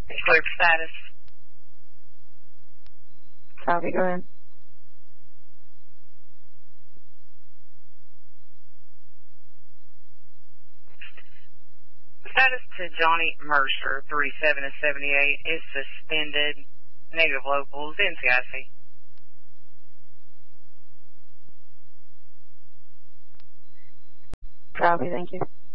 Clear for status. Copy, go ahead. Status to Johnny Mercer, 37 to 78, is suspended. Negative locals, NCIC. Copy, thank you.